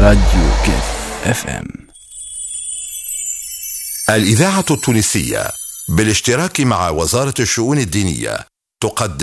راديو كيف اف ام. الإذاعة التونسية بالاشتراك مع وزارة الشؤون الدينية تقدم